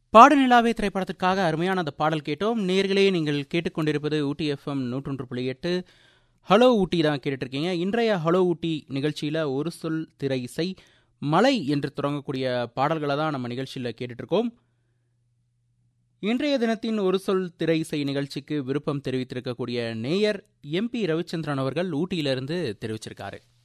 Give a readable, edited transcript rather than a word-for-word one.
பாடநிலாவே திரைப்படத்திற்காக அருமையான அந்த பாடல் கேட்டோம். நேர்களே, நீங்கள் கேட்டுக்கொண்டிருப்பது ஊட்டி எஃப்எம் 101.8 ஹலோ ஊட்டி தான் கேட்டுட்ருக்கீங்க. இன்றைய ஹலோ ஊட்டி நிகழ்ச்சியில் ஒரு சொல் திரை இசை மலை என்று தொடங்கக்கூடிய பாடல்களை தான் நம்ம நிகழ்ச்சியில் கேட்டுட்ருக்கோம். இன்றைய தினத்தின் ஒரு சொல் திரை இசை நிகழ்ச்சிக்கு விருப்பம் தெரிவித்திருக்கக்கூடிய நேயர் MP ரவிச்சந்திரன் அவர்கள் ஊட்டியிலிருந்து தெரிவிச்சிருக்காரு.